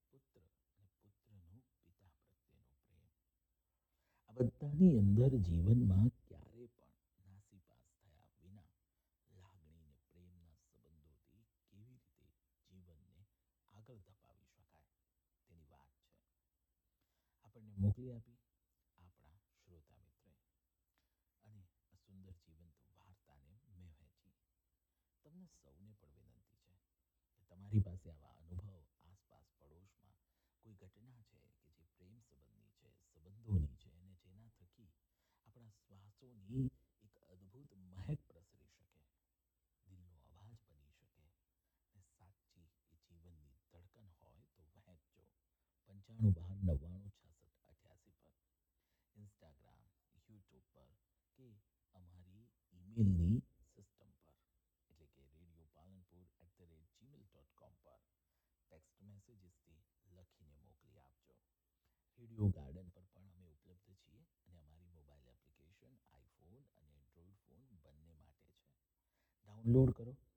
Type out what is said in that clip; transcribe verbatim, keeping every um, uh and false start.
પુત્ર અને પુત્રનું પિતા પ્રત્યેનો પ્રેમ. આ બધાની અંદર જીવનમાં ક્યારે પણ નાસીપાસ થયા વિના લાગણી અને પ્રેમના સંબંધોથી કેવી રીતે જીવનને આગળ ધપાવી શકાય તેની વાત છે. આપણને મોકલી આપી આપણા શ્રોતા મિત્રે અને આ સુંદર જીવંત વાર્તાને મેં વહેંચી. તમને સૌને પણ વિનંતી છે કે તમારી પાસે આવા અનુભવ આસપાસ પડોશમાં કોઈ ઘટના છે કે જે પ્રેમ સંબંધની છે, સંબંધોની છે અને જેના થકી આપણા શ્વાસોની એક અદ્ભુત મહેક પ્રસરી શકે, દિલનો અવાજ બની શકે અને સાચી એ જીવનની ધડકન હોય તો વહેંચજો. પંચાણું બહાર નવ્વાણું છાસઠ અઠ્યાસી પર ઇન્સ્ટાગ્રામ, યુટ્યુબ પર કે અમારી ઈમેલની સિસ્ટમ પર એટલે કે radio Palanpur at the rate Gmail dot com પર ટેક્સ્ટ મેસેજીસથી લખીને મોકલી આપજો. રેડિયો ગાર્ડન પર પણ અમે ઉપલબ્ધ છીએ અને અમારી મોબાઈલ એપ્લિકેશન આઈફોન અને એન્ડ્રોઈડ ફોન બંને માટે છે. ડાઉનલોડ કરો